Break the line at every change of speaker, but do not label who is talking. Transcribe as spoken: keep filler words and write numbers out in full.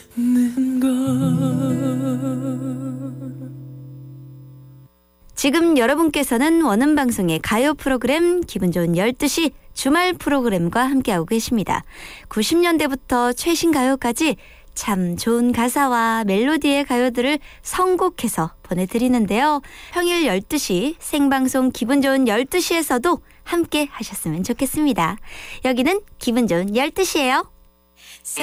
지금 여러분께서는 원음방송의 가요 프로그램 기분 좋은 열두 시 주말 프로그램과 함께하고 계십니다. 구십 년대부터 최신 가요까지 참 좋은 가사와 멜로디의 가요들을 선곡해서 보내드리는데요. 평일 열두 시 생방송 기분 좋은 열두 시에서도 함께 하셨으면 좋겠습니다. 여기는 기분 좋은 열두 시예요.